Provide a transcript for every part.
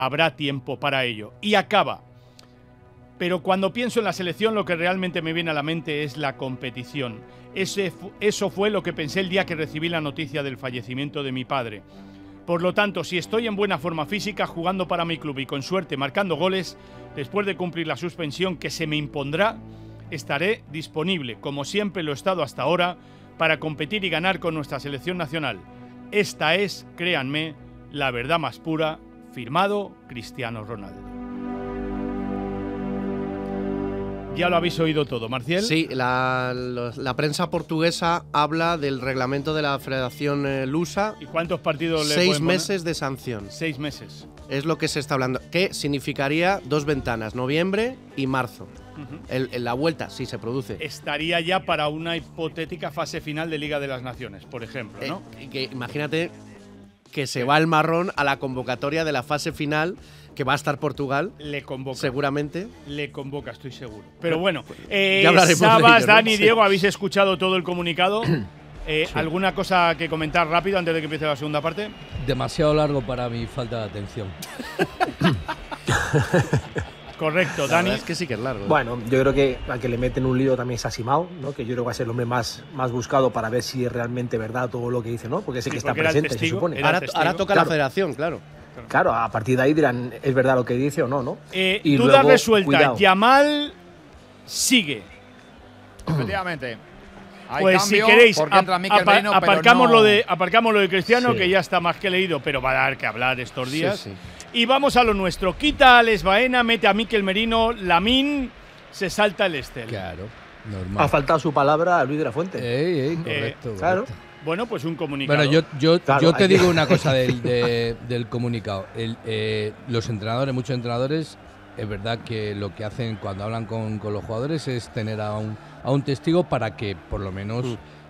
habrá tiempo para ello. Y acaba. Pero cuando pienso en la selección, lo que realmente me viene a la mente es la competición. Eso fue lo que pensé el día que recibí la noticia del fallecimiento de mi padre. Por lo tanto, si estoy en buena forma física, jugando para mi club y con suerte marcando goles, después de cumplir la suspensión que se me impondrá, estaré disponible, como siempre lo he estado hasta ahora, para competir y ganar con nuestra selección nacional. Esta es, créanme, la verdad más pura. Firmado Cristiano Ronaldo. Ya lo habéis oído todo, Marcial. Sí, la prensa portuguesa habla del reglamento de la Federación Lusa. ¿Y cuántos partidos le 6 pueden poner? meses de sanción. 6 meses. Es lo que se está hablando. Que significaría 2 ventanas, noviembre y marzo. La vuelta, sí, se produce. Estaría ya para una hipotética fase final de Liga de las Naciones, por ejemplo, ¿no? Que imagínate que se va el marrón a la convocatoria de la fase final, que va a estar Portugal. Le convoca. Seguramente. Le convoca, estoy seguro. Pero bueno, ya hablaremos Sabas, de ello, ¿no? Dani, Sí. Diego, habéis escuchado todo el comunicado. ¿Alguna cosa que comentar rápido antes de que empiece la segunda parte? Demasiado largo para mi falta de atención. Correcto, La Dani. verdad es que sí que es largo. Bueno, yo creo que al que le meten un lío también es a Simao, ¿no? Que yo creo que va a ser el hombre más buscado para ver si es realmente verdad todo lo que dice, ¿no? Porque sé que está porque era el presente, se testigo, supone. era ahora, el testigo. ahora toca Claro. la federación, claro. Claro, a partir de ahí dirán, ¿es verdad lo que dice o no, no? Y Duda luego, resuelta. cuidado. Yamal sigue. Efectivamente. Hay Pues cambio, si queréis, porque entra Mikel Merino, pero aparcamos, no- aparcamos lo de Cristiano, Sí. que ya está más que leído, pero va a dar que hablar estos días. Sí, sí. Y vamos a lo nuestro. Quita a Alex Baena, mete a Mikel Merino, Lamine, se salta el Estel. Claro, Ha normal. faltado su palabra a Luis de la Fuente. Correcto. claro. correcto. Bueno, pues un comunicado. Bueno, yo Claro, te hay que- digo una cosa del comunicado. Los entrenadores, muchos entrenadores, es verdad que lo que hacen cuando hablan con los jugadores es tener a un testigo para que por lo menos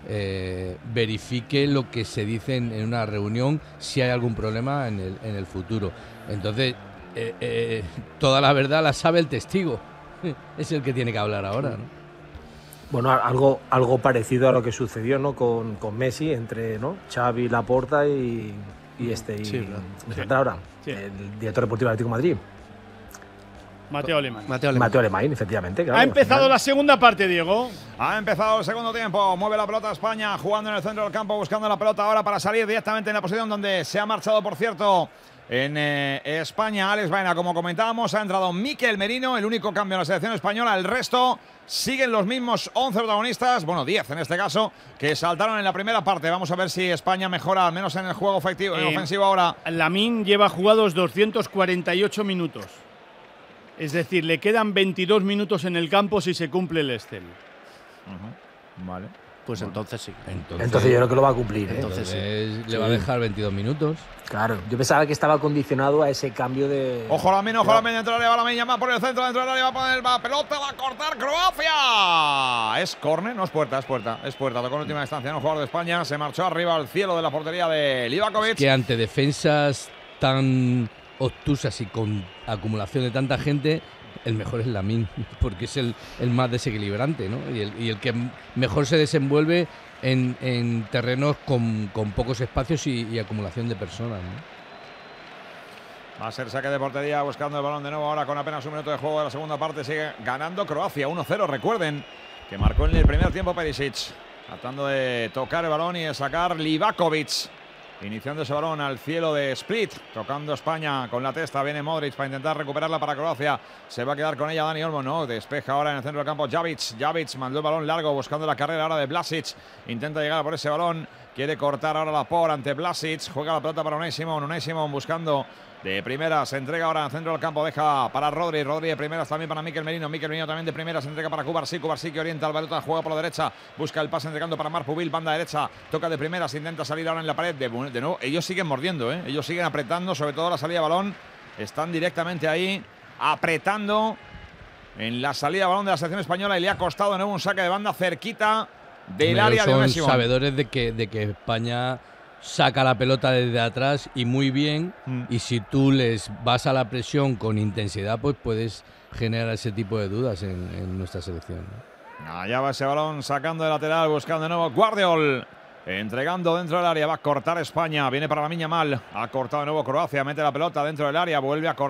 verifique lo que se dice en una reunión, si hay algún problema en el futuro. Entonces, toda la verdad la sabe el testigo. Es el que tiene que hablar ahora, ¿no? Bueno, algo parecido a lo que sucedió, ¿no? Con Messi, entre, ¿no? Xavi, Laporta y Sí, claro. me saldrá ahora, Sí. el director deportivo del Atlético de Madrid, Mateo Alemán. Mateo Alemán, efectivamente. Claro, Ha al empezado final. la segunda parte, Diego. Ha empezado el segundo tiempo, mueve la pelota España, jugando en el centro del campo, buscando la pelota ahora para salir directamente en la posición donde se ha marchado, por cierto, en España, Alex Baena, como comentábamos, ha entrado Mikel Merino, el único cambio en la selección española, el resto siguen los mismos 11 protagonistas, bueno, 10 en este caso, que saltaron en la primera parte. Vamos a ver si España mejora, al menos en el juego ofensivo ahora. Lamine lleva jugados 248 minutos. Es decir, le quedan 22 minutos en el campo si se cumple el Estel. Vale. Pues entonces sí. Entonces yo creo que lo va a cumplir, ¿eh? Entonces Le va a dejar 22 minutos. Claro, yo pensaba que estaba condicionado a ese cambio de... Ojo Lamine, dentro del área, va Lamine, llama por el centro, dentro del área, va a poner la pelota, va a cortar Croacia. Es córner, no es puerta, es puerta. Es puerta, tocó en última instancia, un jugador de España, se marchó arriba al cielo de la portería de Livakovic. Que ante defensas tan obtusas y con acumulación de tanta gente, el mejor es Lamine, porque es el más desequilibrante, ¿no? Y el que mejor se desenvuelve en terrenos con pocos espacios y acumulación de personas, ¿no? Va a ser saque de portería, buscando el balón de nuevo ahora con apenas un minuto de juego de la segunda parte. Sigue ganando Croacia 1-0. Recuerden que marcó en el primer tiempo Perisic, tratando de tocar el balón y de sacar Livakovic. Iniciando ese balón al cielo de Split, tocando España con la testa, viene Modric para intentar recuperarla para Croacia, se va a quedar con ella Dani Olmo, no, despeja ahora en el centro del campo Javic mandó el balón largo buscando la carrera ahora de Vlasic, intenta llegar por ese balón, quiere cortar ahora la por ante Vlasic, juega la pelota para Unai Simón buscando de primera, se entrega ahora en el centro del campo, deja para Rodri de primeras también para Mikel Merino también de primeras, se entrega para Cubarsí que orienta la pelota, juega por la derecha, busca el pase entregando para Marc Pubil, banda derecha, toca de primeras, intenta salir ahora en la pared, de nuevo, ellos siguen mordiendo, ellos siguen apretando, sobre todo la salida de balón, están directamente ahí, apretando en la salida de balón de la selección española y le ha costado de nuevo un saque de banda cerquita del área de Unai Son Simón. sabedores de que España saca la pelota desde atrás y muy bien, y si tú les vas a la presión con intensidad, pues puedes generar ese tipo de dudas en nuestra selección, ¿no? Allá va ese balón sacando de lateral, buscando de nuevo Guardiol. Entregando dentro del área, va a cortar España, viene para Lamine Yamal, ha cortado de nuevo Croacia, mete la pelota dentro del área, vuelve a cortar.